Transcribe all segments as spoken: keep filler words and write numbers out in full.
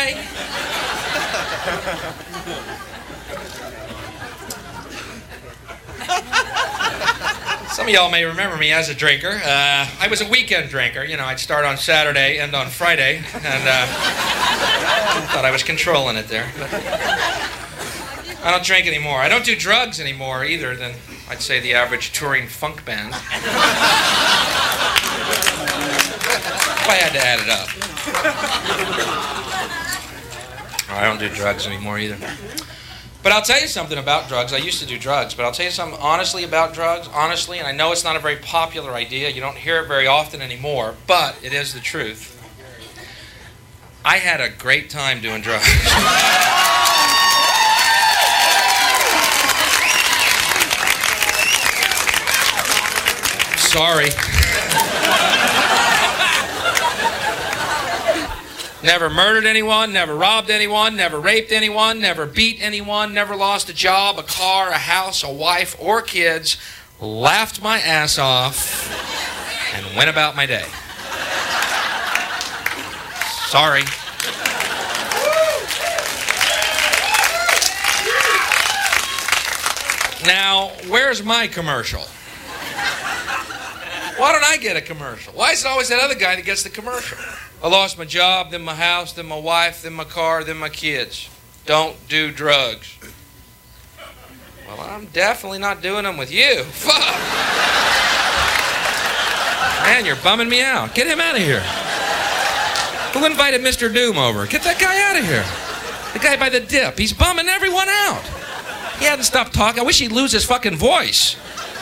Hi. Some of y'all may remember me as a drinker. Uh, I was a weekend drinker. You know, I'd start on Saturday, end on Friday, and uh, thought I was controlling it there. But I don't drink anymore. I don't do drugs anymore either than, I'd say, the average touring funk band. I had to add it up. I don't do drugs anymore either. But I'll tell you something about drugs. I used to do drugs, but I'll tell you something honestly about drugs, honestly, and I know it's not a very popular idea. You don't hear it very often anymore, but it is the truth. I had a great time doing drugs. Sorry. Never murdered anyone, never robbed anyone, never raped anyone, never beat anyone, never lost a job, a car, a house, a wife, or kids. Laughed my ass off and went about my day. Sorry. Now, where's my commercial? Why don't I get a commercial? Why is it always that other guy that gets the commercial? I lost my job, then my house, then my wife, then my car, then my kids. Don't do drugs. Well, I'm definitely not doing them with you. Fuck! Man, you're bumming me out. Get him out of here. Who invited Mister Doom over? Get that guy out of here. The guy by the dip. He's bumming everyone out. He hadn't stopped talking. I wish he'd lose his fucking voice.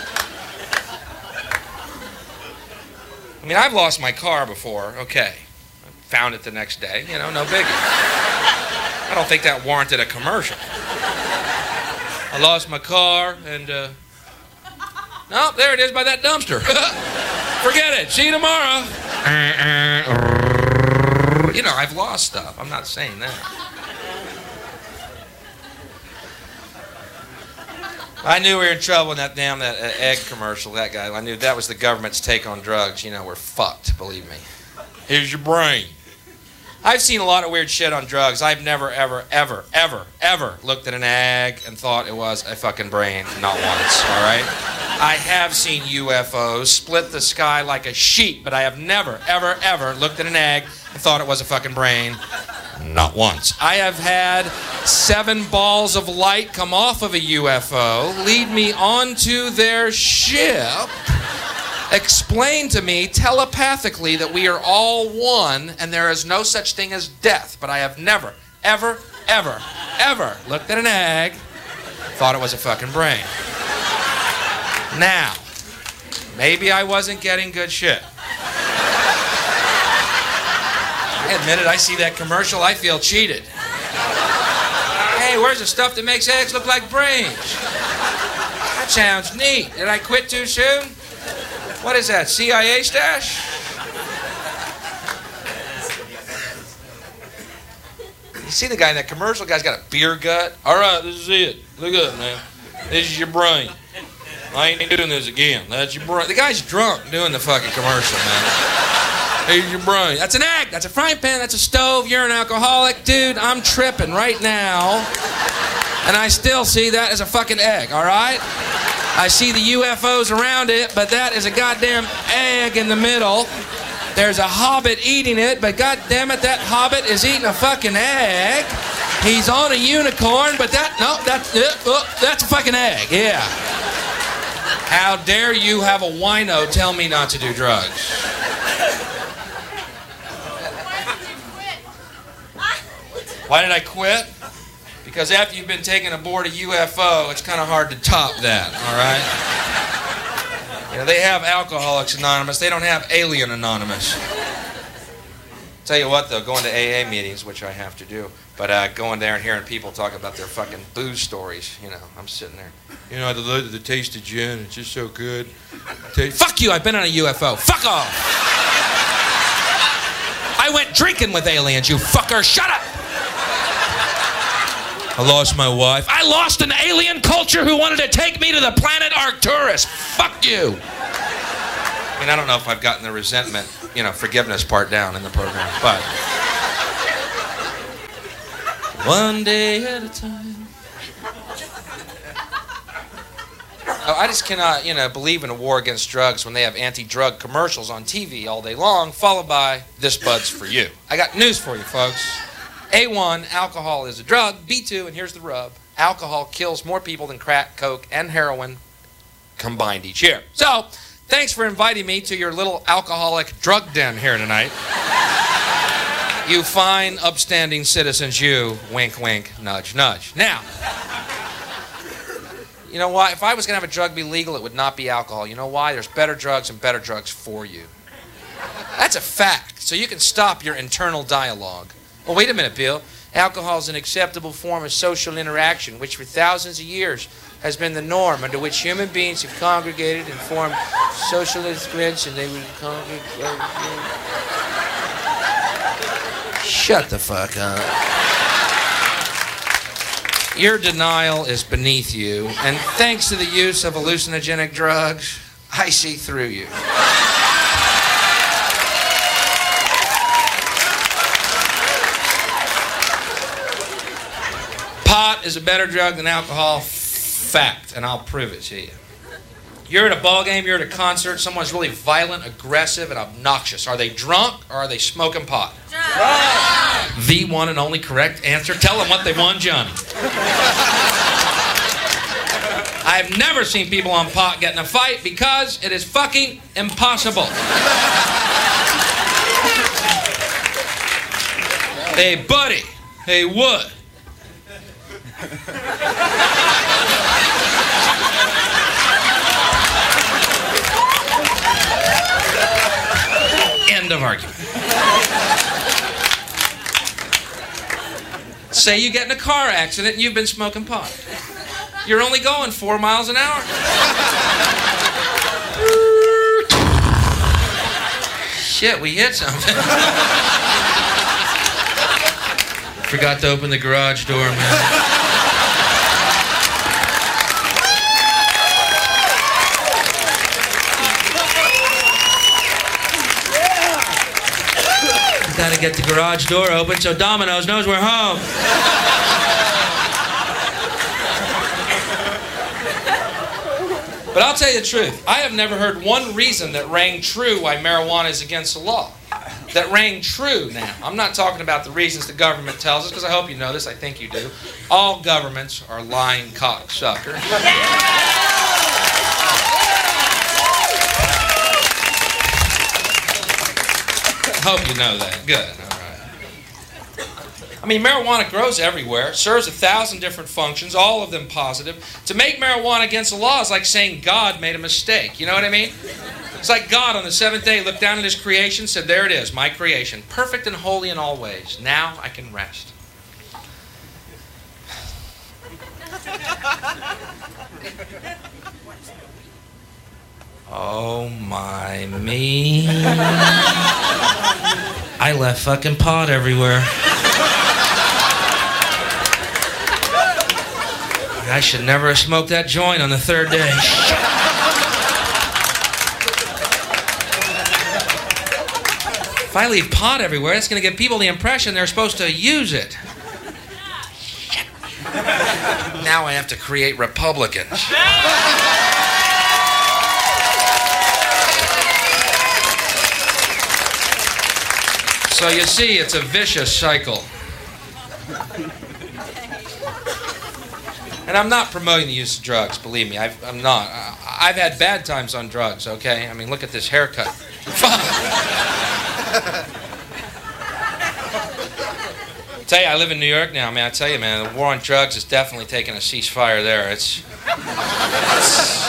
I mean, I've lost my car before. Okay. Found it the next day, you know, no biggie. I don't think that warranted a commercial. I lost my car and, uh... no, there it is by that dumpster. Forget it. See you tomorrow. You know, I've lost stuff. I'm not saying that. I knew we were in trouble in that damn that uh, egg commercial, that guy. I knew that was the government's take on drugs. You know, we're fucked, believe me. Here's your brain. I've seen a lot of weird shit on drugs. I've never, ever, ever, ever, ever looked at an egg and thought it was a fucking brain. Not once, all right? I have seen U F Os split the sky like a sheet, but I have never, ever, ever looked at an egg and thought it was a fucking brain. Not once. I have had seven balls of light come off of a U F O, lead me onto their ship, explain to me telepathically that we are all one and there is no such thing as death. But I have never, ever, ever, ever looked at an egg, thought it was a fucking brain. Now, maybe I wasn't getting good shit. I admit it, I see that commercial, I feel cheated. Hey, where's the stuff that makes eggs look like brains? That sounds neat. Did I quit too soon? What is that, C I A stash? You see the guy in that commercial? The guy's got a beer gut. All right, this is it. Look up, man. This is your brain. I ain't doing this again. That's your brain. The guy's drunk doing the fucking commercial, man. Here's your brain. That's an egg. That's a frying pan. That's a stove. You're an alcoholic. Dude, I'm tripping right now. And I still see that as a fucking egg, all right? I see the U F Os around it, but that is a goddamn egg in the middle. There's a hobbit eating it, but goddammit, that hobbit is eating a fucking egg. He's on a unicorn, but that, no, that's, uh, uh, that's a fucking egg, yeah. How dare you have a wino tell me not to do drugs? Why did I quit? Because after you've been taken aboard a U F O, it's kind of hard to top that, all right? You know, they have Alcoholics Anonymous. They don't have Alien Anonymous. Tell you what, though, going to A A meetings, which I have to do, but uh, going there and hearing people talk about their fucking booze stories, you know, I'm sitting there. You know, I love the taste of gin. It's just so good. Taste- Fuck you, I've been on a U F O. Fuck off! I went drinking with aliens, you fucker. Shut up! I lost my wife. I lost an alien culture who wanted to take me to the planet Arcturus. Fuck you. I mean, I don't know if I've gotten the resentment, you know, forgiveness part down in the program, but One day at a time. Oh, I just cannot, you know, believe in a war against drugs when they have anti-drug commercials on T V all day long, followed by this bud's for you. I got news for you, folks. A one, alcohol is a drug. B two, and here's the rub, alcohol kills more people than crack, coke, and heroin combined each year. So, thanks for inviting me to your little alcoholic drug den here tonight. You fine, upstanding citizens, you. Wink, wink, nudge, nudge. Now, you know what? If I was going to have a drug be legal, it would not be alcohol. You know why? There's better drugs and better drugs for you. That's a fact. So you can stop your internal dialogue. Well, wait a minute, Bill. Alcohol is an acceptable form of social interaction, which for thousands of years has been the norm under which human beings have congregated and formed socialist groups, and they would congregate. Shut the fuck up. Your denial is beneath you, and thanks to the use of hallucinogenic drugs, I see through you. Pot is a better drug than alcohol. Fact, and I'll prove it to you. You're at a ball game, you're at a concert, someone's really violent, aggressive, and obnoxious. Are they drunk or are they smoking pot? Drunk. The one and only correct answer. Tell them what they want, Johnny. I've never seen people on pot get in a fight because it is fucking impossible. Hey, buddy. Hey, Wood. End of argument. Say you get in a car accident and you've been smoking pot. You're only going four miles an hour. Shit, we hit something. Forgot to open the garage door, man. Gotta get the garage door open so Domino's knows we're home. But I'll tell you the truth. I have never heard one reason that rang true why marijuana is against the law. That rang true now. I'm not talking about the reasons the government tells us, because I hope you know this. I think you do. All governments are lying cocksuckers. Hope you know that. Good. All right. I mean, marijuana grows everywhere, serves a thousand different functions, all of them positive. To make marijuana against the law is like saying God made a mistake. You know what I mean? It's like God on the seventh day looked down at his creation, said, there it is, my creation, perfect and holy in all ways. Now I can rest. Oh my me. I left fucking pot everywhere. I should never have smoked that joint on the third day. If I leave pot everywhere, that's going to give people the impression they're supposed to use it. Now I have to create Republicans. So you see, it's a vicious cycle. And I'm not promoting the use of drugs, believe me, I've, I'm not. I, I've had bad times on drugs, okay? I mean, look at this haircut. Tell you, I live in New York now, man. I tell you, man, the war on drugs is definitely taking a ceasefire there. It's, it's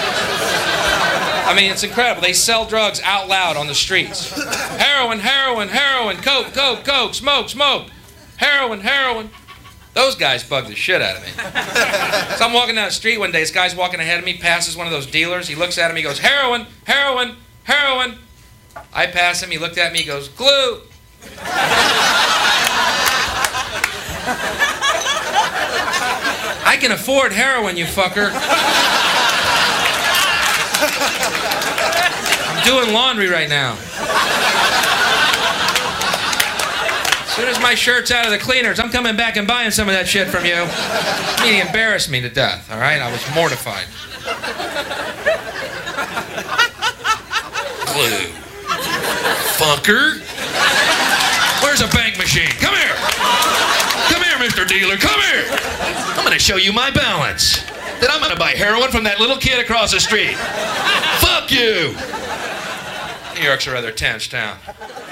I mean, it's incredible. They sell drugs out loud on the streets. Heroin, heroin, heroin, coke, coke, coke, smoke, smoke. Heroin, heroin. Those guys bug the shit out of me. So I'm walking down the street one day, this guy's walking ahead of me, passes one of those dealers. He looks at him, he goes, heroin, heroin, heroin. I pass him, he looked at me, he goes, glue. I can afford heroin, you fucker. I'm doing laundry right now. As soon as my shirt's out of the cleaners, I'm coming back and buying some of that shit from you. I mean, he embarrassed me to death, all right? I was mortified. Clue. Fucker. Where's a bank machine? Come here. Come here, Mister Dealer. Come here. I'm going to show you my balance. Then I'm going to buy heroin from that little kid across the street. Fuck you. New York's a rather tense town.